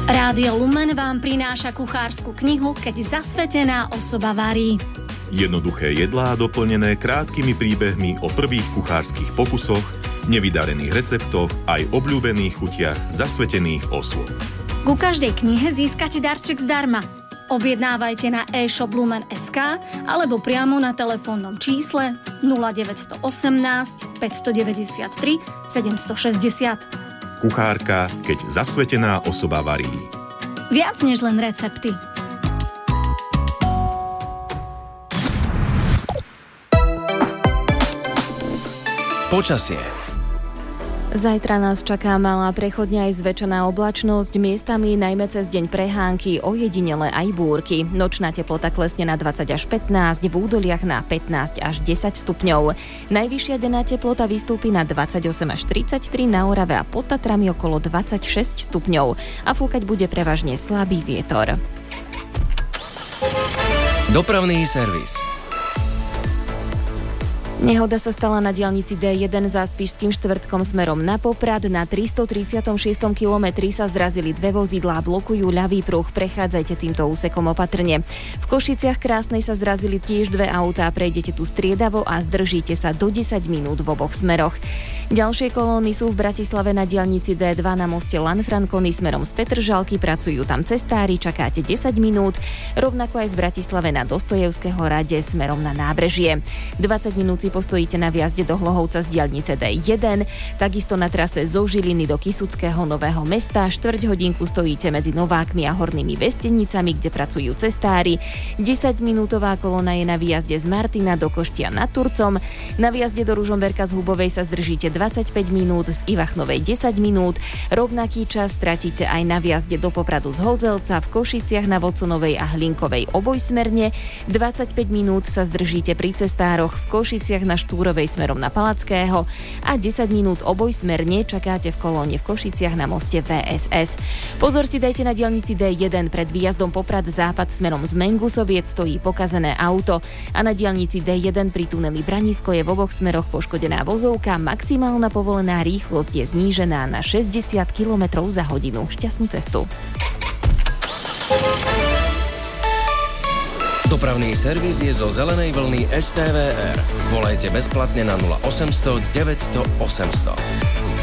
Rádio Lumen vám prináša kuchársku knihu Keď zasvetená osoba varí. Jednoduché jedlá doplnené krátkými príbehmi o prvých kuchárskych pokusoch, nevydarených receptoch aj obľúbených chutiach zasvetených osôb. Ku každej knihe získate darček zdarma. Objednávajte na e-shop Lumen.sk alebo priamo na telefónnom čísle 0918 593 760. Kuchárka, keď zasvetená osoba varí. Viac než len recepty. Počasie. Zajtra nás čaká malá prechodňa aj zväčšená oblačnosť, miestami najmä cez deň prehánky, ojedinele aj búrky. Nočná teplota klesne na 20 až 15, v údoliach na 15 až 10 stupňov. Najvyššia denná teplota vystúpi na 28 až 33, na Orave a pod Tatrami okolo 26 stupňov a fúkať bude prevažne slabý vietor. Dopravný servis. Nehoda sa stala na diaľnici D1 za Spišským štvrtkom smerom na Poprad. Na 336. kilometri sa zrazili dve vozidlá, blokujú ľavý pruh. Prechádzajte týmto úsekom opatrne. V Košiciach Krásnej sa zrazili tiež dve autá. Prejdete tu striedavo a zdržíte sa do 10 minút v oboch smeroch. Ďalšie kolóny sú v Bratislave na diaľnici D2 na moste Lanfranconi smerom z Petržalky. Pracujú tam cestári, čakáte 10 minút. Rovnako aj v Bratislave na Dostojevského rade smerom na nábrežie. 20 minút si postojíte na vjazde do Hlohovca z diaľnice D1, takisto na trase zo Žiliny do Kysuckého Nového Mesta. 4 hodinku stojíte medzi Novákmi a Hornými Vestenicami, kde pracujú cestári. 10-minútová kolóna je na výjazde z Martina do Koštia nad Turcom. Na výjazde do Ružomberka z Hubovej sa zdržíte 25 minút, z Ivachnovej 10 minút. Rovnaký čas stratíte aj na výjazde do Popradu z Hozelca, v Košiciach na Voconovej a Hlinkovej obojsmerne. 25 minút sa zdržíte pri cestároch v Košiciach na Štúrovej smerom na Palackého a 10 minút obojsmerne čakáte v kolóne v Košiciach na moste VSS. Pozor si dajte na diaľnici D1, pred výjazdom Poprad západ smerom z Mengusoviec stojí pokazené auto a na diaľnici D1 pri tuneli Branisko je v oboch smeroch poškodená vozovka. Maximálna povolená rýchlosť je znížená na 60 km za hodinu. Šťastnú cestu. Dopravný servis je zo zelenej vlny STVR. Volajte bezplatne na 0800 900 800.